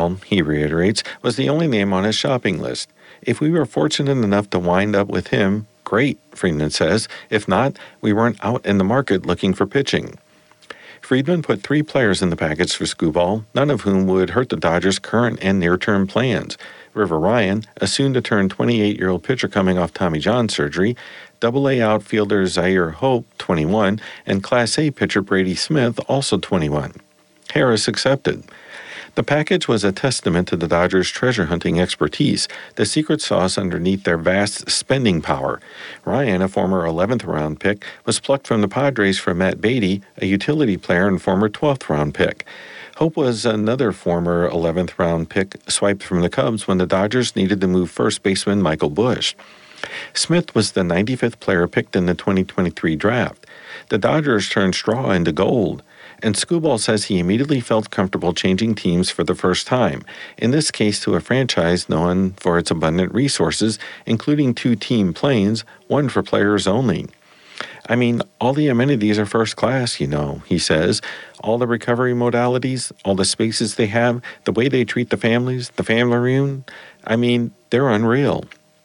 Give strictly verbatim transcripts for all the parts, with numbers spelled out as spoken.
he reiterates, was the only name on his shopping list. If we were fortunate enough to wind up with him, great, Friedman says. If not, we weren't out in the market looking for pitching. Friedman put three players in the package for Skubal, none of whom would hurt the Dodgers' current and near-term plans. River Ryan, a soon-to-turn twenty-eight-year-old pitcher coming off Tommy John surgery, Double-A outfielder Zaire Hope, twenty-one, and Class A pitcher Brady Smith, also twenty-one. Harris accepted. The package was a testament to the Dodgers' treasure-hunting expertise, the secret sauce underneath their vast spending power. Ryan, a former eleventh-round pick, was plucked from the Padres for Matt Beatty, a utility player and former twelfth-round pick. Hope was another former eleventh-round pick swiped from the Cubs when the Dodgers needed to move first baseman Michael Busch. Smith was the ninety-fifth player picked in the twenty twenty-three draft. The Dodgers turned straw into gold. And Skubal says he immediately felt comfortable changing teams for the first time, in this case to a franchise known for its abundant resources, including two team planes, one for players only. I mean, all the amenities are first class, you know, he says. All the recovery modalities, all the spaces they have, the way they treat the families, the family room, I mean, they're unreal.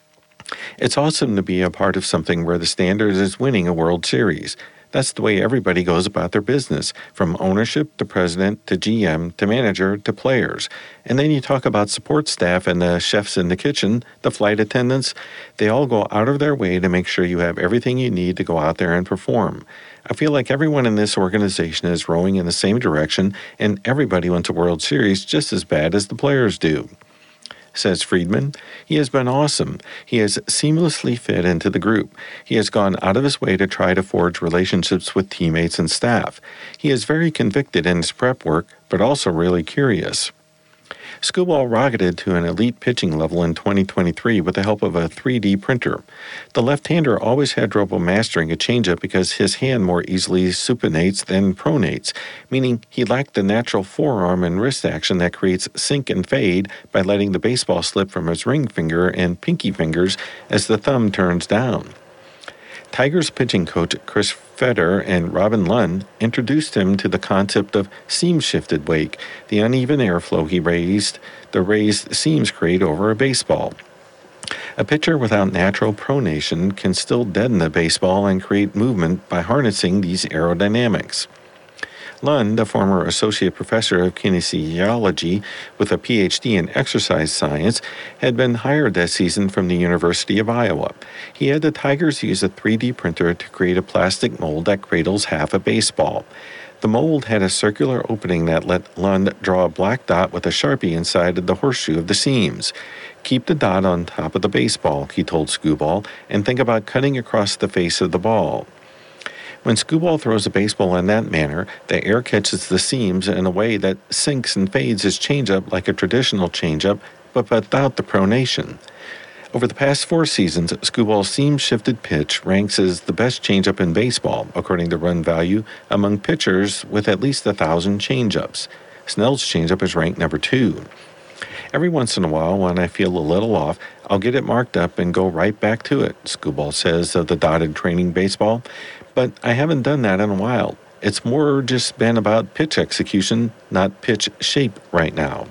It's awesome to be a part of something where the standard is winning a World Series. That's the way everybody goes about their business, from ownership to president to G M to manager to players. And then you talk about support staff and the chefs in the kitchen, the flight attendants. They all go out of their way to make sure you have everything you need to go out there and perform. I feel like everyone in this organization is rowing in the same direction, and everybody wants a World Series just as bad as the players do. Says Friedman. He has been awesome. He has seamlessly fit into the group. He has gone out of his way to try to forge relationships with teammates and staff. He is very convicted in his prep work, but also really curious. Skubal rocketed to an elite pitching level in twenty twenty-three with the help of a three D printer. The left-hander always had trouble mastering a changeup because his hand more easily supinates than pronates, meaning he lacked the natural forearm and wrist action that creates sink and fade by letting the baseball slip from his ring finger and pinky fingers as the thumb turns down. Tigers pitching coach Chris Fetter and Robin Lund introduced him to the concept of seam-shifted wake, the uneven airflow he raised, the raised seams create over a baseball. A pitcher without natural pronation can still deaden the baseball and create movement by harnessing these aerodynamics. Lund, a former associate professor of kinesiology with a P H D in exercise science, had been hired that season from the University of Iowa. He had the Tigers use a three D printer to create a plastic mold that cradles half a baseball. The mold had a circular opening that let Lund draw a black dot with a Sharpie inside of the horseshoe of the seams. Keep the dot on top of the baseball, he told Skubal, and think about cutting across the face of the ball. When Skubal throws a baseball in that manner, the air catches the seams in a way that sinks and fades his changeup like a traditional changeup, but without the pronation. Over the past four seasons, Skubal's seam-shifted pitch ranks as the best changeup in baseball, according to run value, among pitchers with at least a thousand changeups. Snell's changeup is ranked number two. Every once in a while, when I feel a little off, I'll get it marked up and go right back to it, Skubal says of the dotted training baseball. But I haven't done that in a while. It's more just been about pitch execution, not pitch shape right now.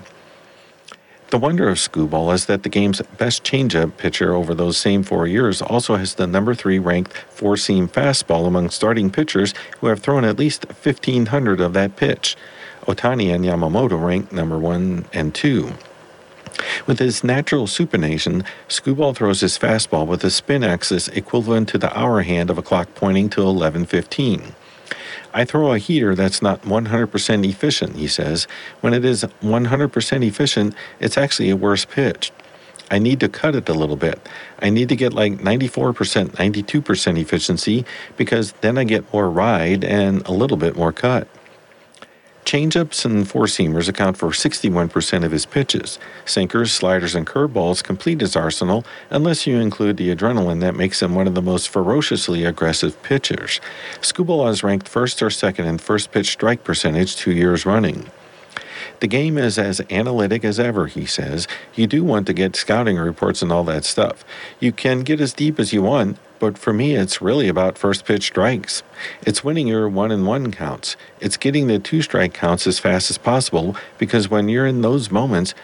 The wonder of Skubal is that the game's best changeup pitcher over those same four years also has the number three ranked four-seam fastball among starting pitchers who have thrown at least fifteen hundred of that pitch. Ohtani and Yamamoto ranked number one and two. With his natural supination, Skubal throws his fastball with a spin axis equivalent to the hour hand of a clock pointing to eleven fifteen. I throw a heater that's not one hundred percent efficient, he says. When it is one hundred percent efficient, it's actually a worse pitch. I need to cut it a little bit. I need to get like ninety-four percent, ninety-two percent efficiency because then I get more ride and a little bit more cut. Changeups and four-seamers account for sixty-one percent of his pitches. Sinkers, sliders, and curveballs complete his arsenal unless you include the adrenaline that makes him one of the most ferociously aggressive pitchers. Skubal is ranked first or second in first pitch strike percentage two years running. The game is as analytic as ever, he says. You do want to get scouting reports and all that stuff. You can get as deep as you want, But for me, it's really about first pitch strikes. It's winning your one and one counts. It's getting the two strike counts as fast as possible because when you're in those moments,